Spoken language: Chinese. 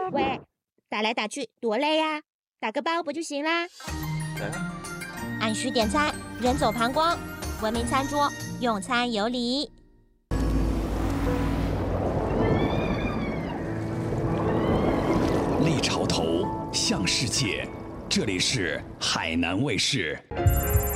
喂，打来打去多累呀，打个包不就行啦？按需点餐，人走旁光，文明餐桌，用餐有礼。 立潮头，向世界，这里是海南卫视。